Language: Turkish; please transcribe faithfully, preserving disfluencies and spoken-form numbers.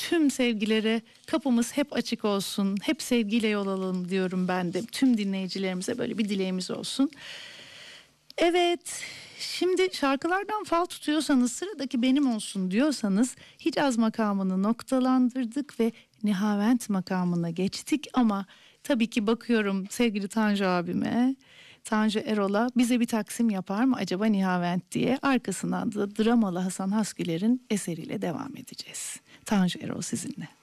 tüm sevgilere kapımız hep açık olsun. Hep sevgiyle yol alalım diyorum ben de. Tüm dinleyicilerimize böyle bir dileğimiz olsun. Evet, şimdi şarkılardan fal tutuyorsanız, sıradaki benim olsun diyorsanız Hicaz makamını noktalandırdık ve Nihavent makamına geçtik. Ama tabii ki bakıyorum sevgili Tanju abime, Tanju Erol'a, bize bir taksim yapar mı acaba Nihavent diye. Arkasından da dramalı Hasan Hasgüler'in eseriyle devam edeceğiz. Tanju Erol sizinle.